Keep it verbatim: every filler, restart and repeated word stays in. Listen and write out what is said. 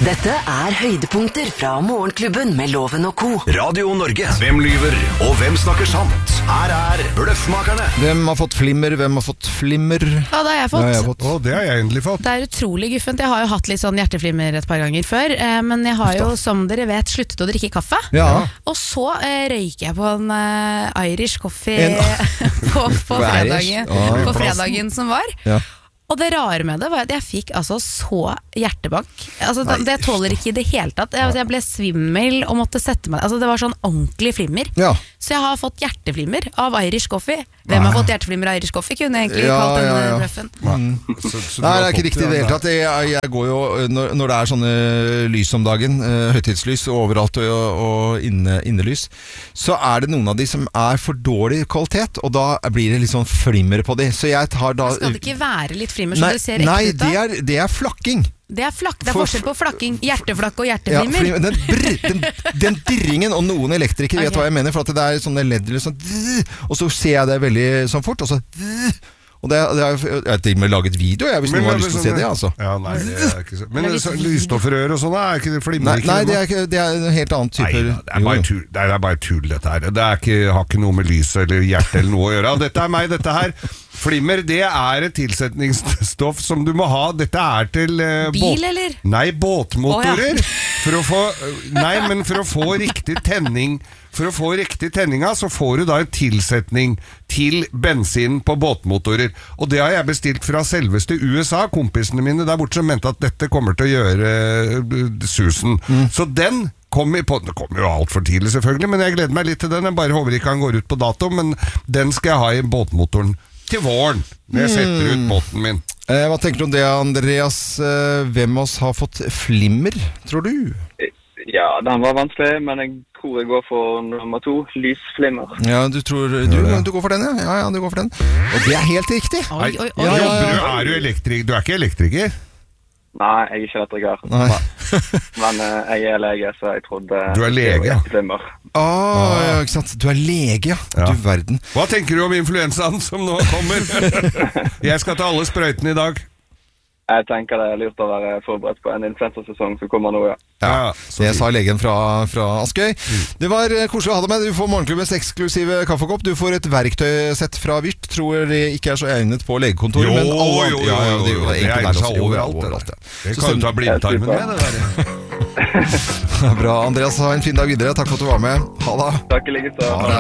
Dette er høydepunkter fra Morgenklubben med Loven og Co. Radio Norge. Hvem lyver, og hvem snakker sant? Her er Bløffmakerne. Hvem har fått flimmer, hvem har fått flimmer? Ja, det har jeg fått. Det har jeg fått. Å, det har jeg endelig fått. Det er utrolig guffent. Jeg har jo hatt litt sånn hjerteflimmer et par ganger før, eh, men jeg har jo, som dere vet, sluttet å drikke kaffe. Ja. Og så eh, røyker jeg på en eh, Irish coffee En- på, på, På Irish? fredagen, Ah. på fredagen som var. Ja. Og det rare med det var at jeg fikk altså så hjertebank. Altså, det, det tåler ikke i det hele tatt. Jeg, jeg ble svimmel og måtte sette meg. Altså, det var sånn ordentlig flimmer. Ja. Så jeg har fått hjerteflimmer av Irish coffee. Hvem har fått hjerteflimmer av Irish coffee? Kunne jeg egentlig Ja, kalt denne ja, ja. bløffen. Mm. Så, så du Nei, har det er ikke fått riktig i det hele tatt. Jeg, jeg går jo, når, når det er sånne lys om dagen, uh, høytidslys overalt og, og inne, innelys, så er det noen av de som er for dårlig kvalitet, og da blir det litt sånn flimmer på de. Så jeg tar da... Skal det ikke være litt flimmer så Nei, det ser ekte nei ut da? det, er, det er flakking. Det er flakk, det er For- forskjell på flakking, hjerteflakk og Ja, hjerteflimmer. fordi den, brr, den, den dirringen, og noen elektrikere vet Ok. hva jeg mener, for at det er sånne ledd eller sånn, og så ser jeg det veldig sånn fort, og så... Og det, det er, jeg har til og med laget video, jeg, hvis Men- noen har men lyst til å se det, altså. Ja, nei, det er ikke så. Men Men hvis- så, lysstoffrør og sånn, er ikke det flimmer Nei, ikke? nei det, det, er, ikke- det er en helt annen type... Nei, det er bare tull, det er bare tull dette her. Det er ikke, har ikke noe med lys eller hjerte eller noe å gjøre. Dette er meg, dette her. Flimmer, det er et tilsetningsstoff som du må ha. Dette er til eh, Bil, båt- eller? Nei, båtmotorer. Å, ja. For å få, nei, men for å få riktig tenning, for å få riktig tenninga, så får du da en tilsetning til bensin på båtmotorer. Og det har jeg bestilt fra selveste U S A. Kompisene mine der borte som mente at dette kommer til å gjøre uh, susen. Mm. Så den kom i på, det kommer jo alt for tidlig selvfølgelig, men jeg gleder meg litt til den. Jeg bare håper ikke han går ut på dato, men den skal jeg ha i båtmotoren til våren, når jeg setter ut båten min. Eh, hva tenker du om det, Andreas? Eh, hvem av oss har fått flimmer, tror du? Ja, den var vanskelig, men jeg tror jeg går for nummer to, lysflimmer. Ja, du tror du, du går for den, ja? Ja, ja, du går for den. Og det er helt riktig. Oi, oi, oi. Ja, ja, Jobber ja. du, er du elektriker? Du er ikke elektriker? Nei, jeg er ikke elektriker. Nei. Men eh, jeg er lege, så jeg trodde... Du er lege, ja. Flimmer. Ah, ja, ikke sant? Du er lege, ja. Ja. Du verden. Hva tenker du om influensaen som nå kommer? Jeg skal ta alle sprøytene i dag. Jeg tenker det er lurt å være forberedt på en influensasesong som kommer nå, ja. Ja, Det sa legen fra, fra Askøy. Det var eh, koselig å ha deg med. Du får Morgenklubbens eksklusive kaffekopp. Du får et verktøysett fra Vyrt. Tror det ikke er så egnet på legekontoret. Jo, men alle, jo, jo, ja, ja, det, jo, det egentlig egner der seg også. Jo, overalt, ja, det overalt, ja. Det Så kan du send- ta blindtarmen med, det der. Bra, Andreas. Ha en fin dag videre. Takk for at du var med. Ha det. Takk i like så. Ha det.